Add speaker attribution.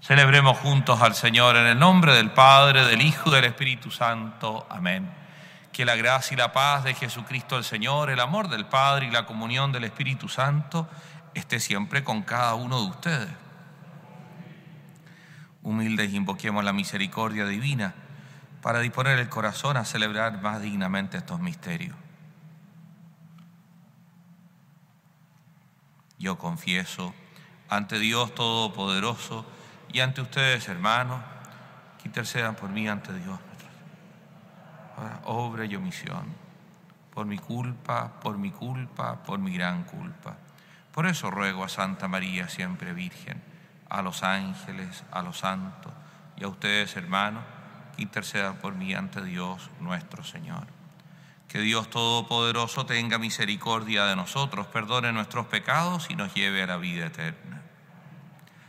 Speaker 1: Celebremos juntos al Señor en el nombre del Padre, del Hijo y del Espíritu Santo. Amén. Que la gracia y la paz de Jesucristo el Señor, el amor del Padre y la comunión del Espíritu Santo esté siempre con cada uno de ustedes. Humildes invoquemos la misericordia divina para disponer el corazón a celebrar más dignamente estos misterios. Yo confieso ante Dios Todopoderoso y ante ustedes, hermanos, que intercedan por mí ante Dios. Ahora, obra y omisión, por mi culpa, por mi gran culpa. Por eso ruego a Santa María, siempre Virgen, a los ángeles, a los santos y a ustedes, hermanos, que intercedan por mí ante Dios nuestro Señor. Que Dios Todopoderoso tenga misericordia de nosotros, perdone nuestros pecados y nos lleve a la vida eterna.